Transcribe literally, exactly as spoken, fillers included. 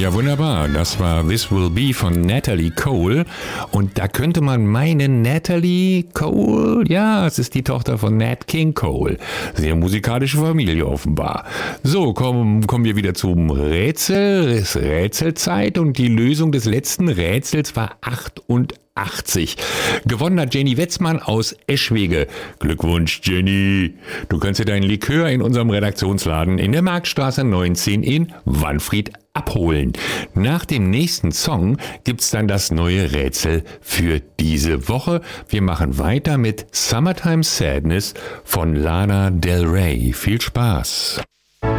Ja, wunderbar. Das war This Will Be von Natalie Cole. Und da könnte man meinen, Natalie Cole, ja, es ist die Tochter von Nat King Cole. Sehr musikalische Familie offenbar. So, kommen, kommen wir wieder zum Rätsel. Es ist Rätselzeit und die Lösung des letzten Rätsels war achtundachtzig. Gewonnen hat Jenny Wetzmann aus Eschwege. Glückwunsch, Jenny. Du kannst dir deinen Likör in unserem Redaktionsladen in der Marktstraße neunzehn in Wanfried abholen. Nach dem nächsten Song gibt's dann das neue Rätsel für diese Woche. Wir machen weiter mit Summertime Sadness von Lana Del Rey. Viel Spaß!